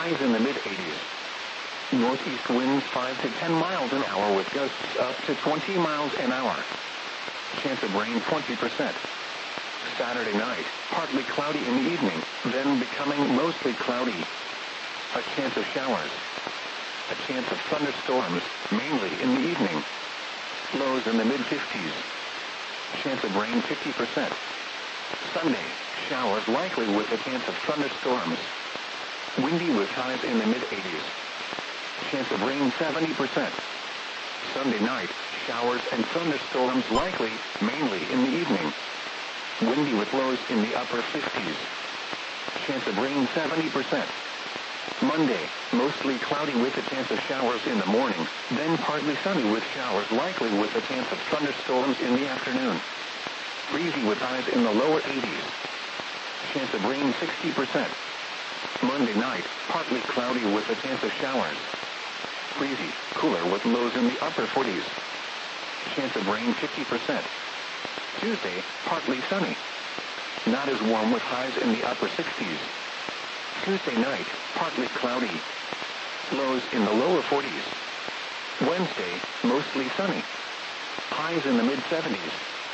highs in the mid-80s. Northeast winds 5 to 10 miles an hour with gusts up to 20 miles an hour. Chance of rain 20%. Saturday night, partly cloudy in the evening, then becoming mostly cloudy. A chance of showers. A chance of thunderstorms, mainly in the evening. Lows in the mid-50s. Chance of rain 50%. Sunday, showers likely with a chance of thunderstorms. Windy with highs in the mid-80s. Chance of rain 70%. Sunday night, showers and thunderstorms likely, mainly in the evening. Windy with lows in the upper 50s. Chance of rain 70%. Monday, mostly cloudy with a chance of showers in the morning, then partly sunny with showers likely with a chance of thunderstorms in the afternoon. Breezy with highs in the lower 80s. Chance of rain 60%. Monday night, partly cloudy with a chance of showers. Breezy, cooler with lows in the upper 40s. Chance of rain 50%. Tuesday, partly sunny. Not as warm with highs in the upper 60s. Tuesday night, partly cloudy. Lows in the lower 40s. Wednesday, mostly sunny. Highs in the mid-70s.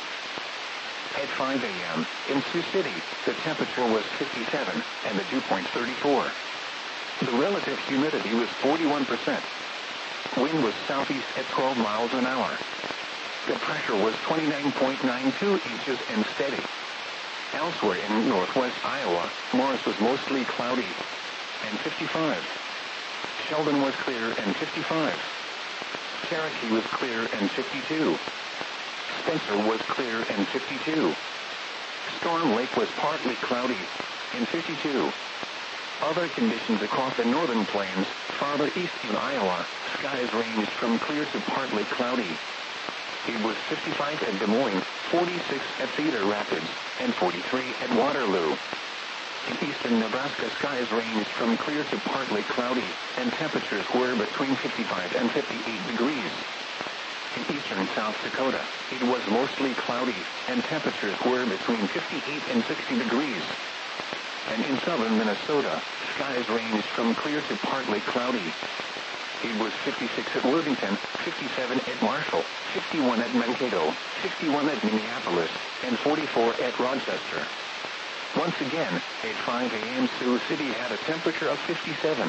At 5 a.m., in Sioux City, the temperature was 57 and the dew point 34. The relative humidity was 41%. Wind was southeast at 12 miles an hour. The pressure was 29.92 inches and steady. Elsewhere in northwest Iowa, Morris was mostly cloudy and 55. Sheldon was clear and 55. Cherokee was clear and 52. Spencer was clear and 52. Storm Lake was partly cloudy and 52. Other conditions across the northern plains, farther east in Iowa, skies ranged from clear to partly cloudy. It was 55 at Des Moines, 46 at Cedar Rapids, and 43 at Waterloo. In eastern Nebraska, skies ranged from clear to partly cloudy, and temperatures were between 55 and 58 degrees. In eastern South Dakota, it was mostly cloudy, and temperatures were between 58 and 60 degrees. And in southern Minnesota, skies ranged from clear to partly cloudy. It was 56 at Worthington, 57 at Marshall, 51 at Mankato, 51 at Minneapolis, and 44 at Rochester. Once again, at 5 a.m. Sioux City had a temperature of 57.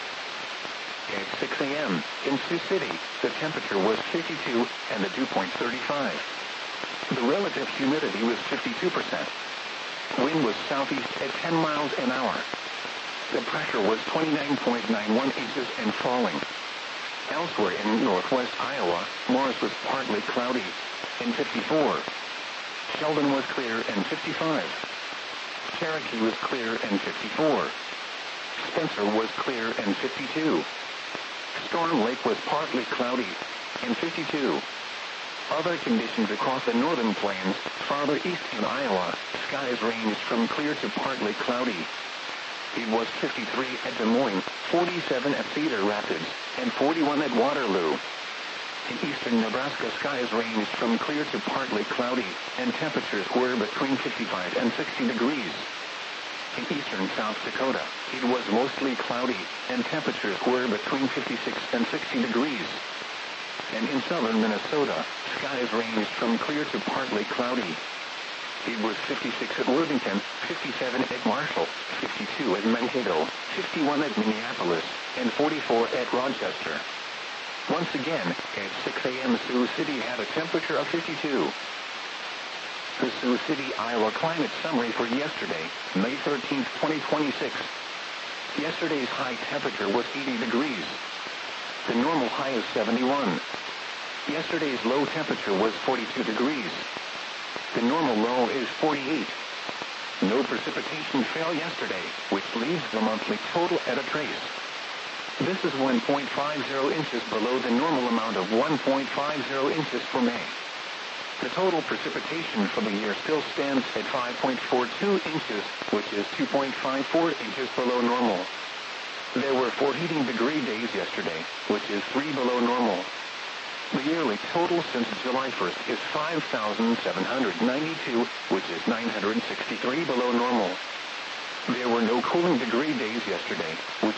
At 6 a.m. in Sioux City, the temperature was 52 and the dew point 35. The relative humidity was 52%. Wind was southeast at 10 miles an hour. The pressure was 29.91 inches and falling. Elsewhere in northwest Iowa, Morris was partly cloudy and 54. Sheldon was clear and 55. Cherokee was clear and 54. Spencer was clear and 52. Storm Lake was partly cloudy and 52. Other conditions across the northern plains, farther east in Iowa, skies ranged from clear to partly cloudy. It was 53 at Des Moines, 47 at Cedar Rapids, and 41 at Waterloo. In eastern Nebraska, skies ranged from clear to partly cloudy, and temperatures were between 55 and 60 degrees. In eastern South Dakota, it was mostly cloudy, and temperatures were between 56 and 60 degrees. And in southern Minnesota, skies ranged from clear to partly cloudy. It was 56 at Worthington, 57 at Marshall, 52 at Mankato, 51 at Minneapolis, and 44 at Rochester. Once again, at 6 a.m. Sioux City had a temperature of 52. The Sioux City, Iowa climate summary for yesterday, May 13, 2026. Yesterday's high temperature was 80 degrees. The normal high is 71. Yesterday's low temperature was 42 degrees. The normal low is 48. No precipitation fell yesterday, which leaves the monthly total at a trace. This is 1.50 inches below the normal amount of 1.50 inches for May. The total precipitation for the year still stands at 5.42 inches, which is 2.54 inches below normal. There were 4 heating degree days yesterday, which is 3 below normal. The yearly total since July 1st is 5,792, which is 963 below normal. There were no cooling degree days yesterday, which